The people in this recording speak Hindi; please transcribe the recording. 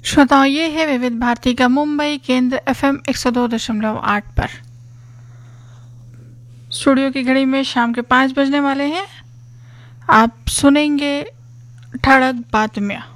श्रोताओं, ये है विविध भारती का मुंबई केंद्र FM 102.8 पर। स्टूडियो की घड़ी में शाम के 5 बजने वाले हैं। आप सुनेंगे ठड़क बातम्या।